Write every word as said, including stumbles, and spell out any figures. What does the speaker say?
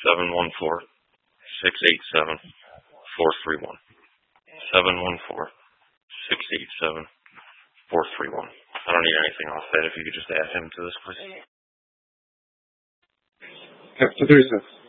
seven one four, six eight seven, four three one. seven one four, six eight seven, four three one. I don't need anything off that. If you could just add him to this, please. Captain Teresa.